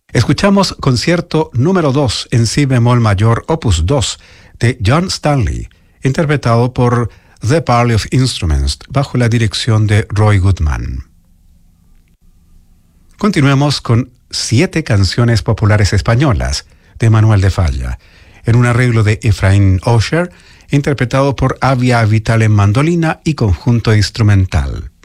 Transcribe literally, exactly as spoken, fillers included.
Escuchamos concierto número dos en si bemol mayor opus dos de John Stanley, interpretado por The Parley of Instruments bajo la dirección de Roy Goodman. Continuemos con siete canciones populares españolas de Manuel de Falla, en un arreglo de Efraín Osher, interpretado por Avia Vital en mandolina y conjunto instrumental.